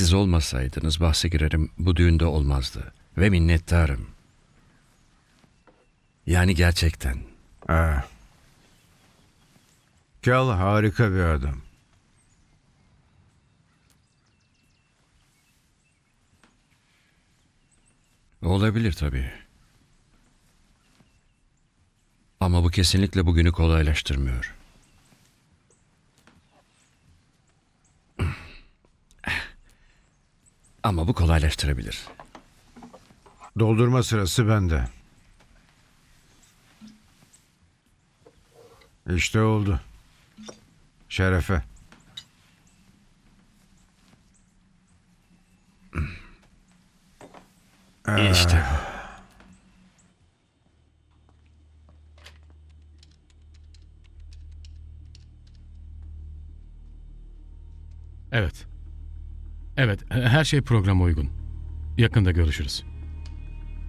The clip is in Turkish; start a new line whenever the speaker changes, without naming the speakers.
Siz olmasaydınız bahse girerim bu düğünde olmazdı. Ve minnettarım. Yani gerçekten.
Ha. Kel harika bir adam.
Olabilir tabii. Ama bu kesinlikle bugünü kolaylaştırmıyor. Ama bu kolaylaştırabilir.
Doldurma sırası bende. İşte oldu. Şerefe.
İşte bu.
Evet. Evet, her şey programa uygun. Yakında görüşürüz.